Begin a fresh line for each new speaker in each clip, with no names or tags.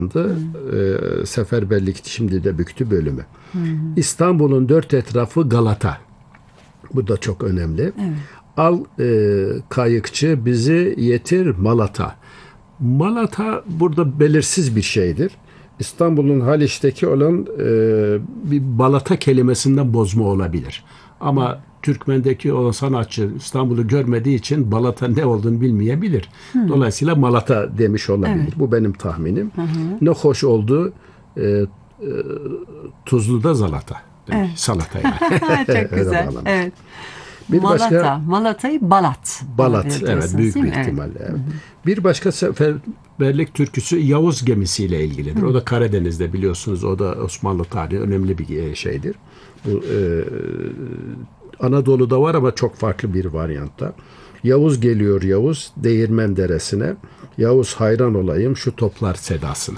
Seferberlik şimdi de büktü bölümü. İstanbul'un dört etrafı Galata. Bu da çok önemli.
Evet.
Al kayıkçı bizi yetir Malata. Malata burada belirsiz bir şeydir. İstanbul'un Haliç'teki olan bir Balata kelimesinden bozma olabilir. Ama Türkmen'deki olan sanatçı İstanbul'u görmediği için Balata ne olduğunu bilmeyebilir. Dolayısıyla Malata demiş olabilir.
Evet.
Bu benim tahminim. Ne hoş oldu. Tuzlu'da Zalata demiş.
Evet.
Salata yani.
Çok güzel.
bağlamış.
Evet.
Bir
Malata.
başka
Malata'yı Balat.
Balat,
olabilir
evet,
diyorsunuz,
büyük
değil
bir
mi? Evet.
ihtimalle. Evet. Bir başka seferberlik türküsü Yavuz gemisiyle ilgilidir. O da Karadeniz'de, biliyorsunuz. O da Osmanlı tarihi önemli bir şeydir. Bu Anadolu'da var ama çok farklı bir varyantta. Yavuz geliyor Yavuz Değirmen Deresi'ne. Yavuz hayran olayım şu toplar sedasına.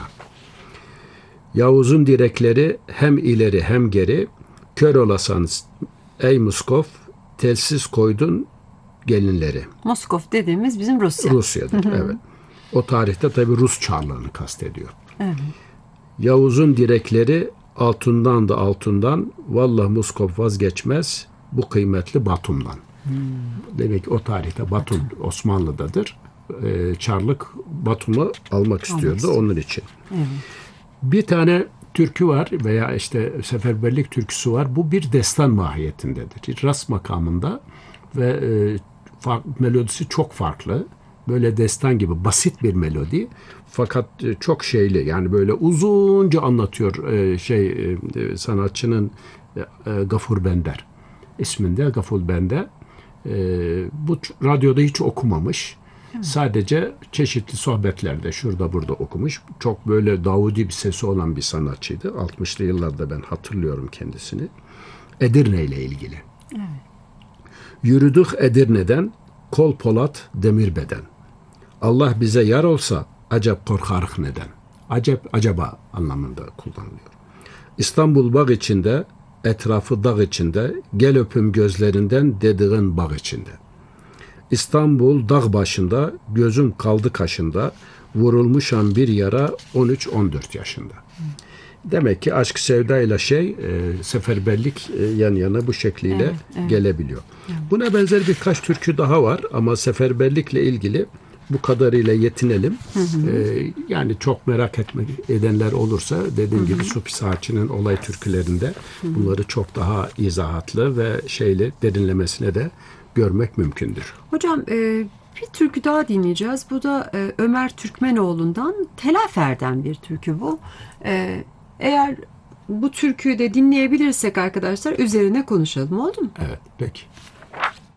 Yavuz'un direkleri hem ileri hem geri, kör olasan ey Muskov, telsiz koydun gelinleri.
Moskov dediğimiz bizim Rusya.
Rusya'dır, evet. O tarihte tabii Rus Çarlığını kastediyor.
Evet.
Yavuz'un direkleri altından da altından, vallahi Muskov vazgeçmez bu kıymetli Batum'dan. Demek ki o tarihte Batum Osmanlı'dadır. Çarlık Batum'u almak istiyordu onun için.
Evet.
Bir tane türkü var veya işte seferberlik türküsü var. Bu bir destan mahiyetindedir. Ras makamında ve melodisi çok farklı. Böyle destan gibi basit bir melodi. Fakat çok şeyli, yani böyle uzunca anlatıyor sanatçının Gafur Bender isminde, Gafur Bender. Bu radyoda hiç okumamış. Sadece çeşitli sohbetlerde şurada burada okumuş. Çok böyle Davudi bir sesi olan bir sanatçıydı. 60'lı yıllarda ben hatırlıyorum kendisini. Edirne ile ilgili.
Evet.
Yürüdük Edirne'den, kol polat demir beden. Allah bize yar olsa acep korkarık neden. Acaba anlamında kullanılıyor. İstanbul bağ içinde, etrafı dağ içinde, gel öpüm gözlerinden dediğin bağ içinde. İstanbul dağ başında, gözüm kaldı kaşında, vurulmuşam bir yara 13-14 yaşında. Demek ki aşk sevdayla seferberlik yan yana bu şekliyle gelebiliyor. Evet. Buna benzer birkaç türkü daha var ama seferberlikle ilgili bu kadarıyla yetinelim. Yani çok merak edenler olursa dediğim gibi Supi Saatçı'nın olay türkülerinde bunları çok daha izahatlı ve derinlemesine de görmek mümkündür.
Hocam bir türkü daha dinleyeceğiz. Bu da Ömer Türkmenoğlu'ndan Telafer'den bir türkü bu. Eğer bu türküyü de dinleyebilirsek arkadaşlar üzerine konuşalım, oldu mu?
Evet, peki.